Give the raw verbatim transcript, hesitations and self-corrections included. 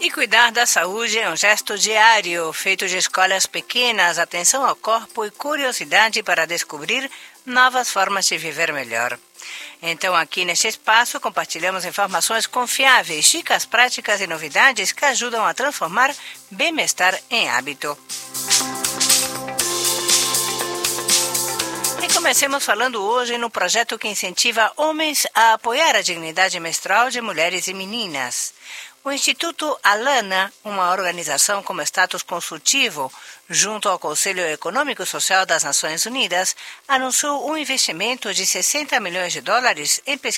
E cuidar da saúde é um gesto diário, feito de escolhas pequenas, atenção ao corpo e curiosidade para descobrir novas formas de viver melhor. Então, aqui neste espaço, compartilhamos informações confiáveis, dicas práticas e novidades que ajudam a transformar bem-estar em hábito. E comecemos falando hoje no projeto que incentiva homens a apoiar a dignidade menstrual de mulheres e meninas. O Instituto Alana, uma organização com status consultivo, junto ao Conselho Econômico e Social das Nações Unidas, anunciou um investimento de sessenta milhões de dólares em pesquisa